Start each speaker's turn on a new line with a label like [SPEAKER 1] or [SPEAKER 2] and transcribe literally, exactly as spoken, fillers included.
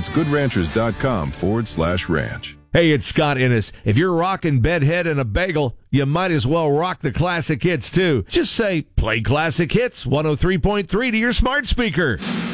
[SPEAKER 1] That's goodranchers.com forward slash ranch.
[SPEAKER 2] Hey, it's Scott Innes. If you're rocking Bedhead and a bagel, you might as well rock the classic hits, too. Just say, play classic hits one oh three point three to your smart speaker.